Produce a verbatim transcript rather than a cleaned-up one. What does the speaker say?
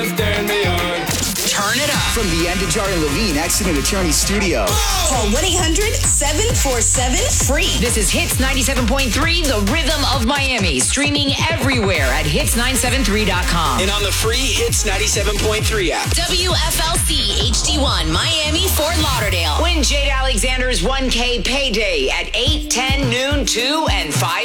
just turn me on. Turn it up. From the Andajar and Levine Accident Attorney Studio. Call one eight hundred seven four seven free. This is Hits ninety-seven point three, the rhythm of Miami. Streaming everywhere at hits nine seven three dot com. And on the free Hits ninety-seven point three app. W F L C H D one, Miami, Fort Lauderdale. Win Jade Alexander's one K payday at eight, ten, noon, two, and five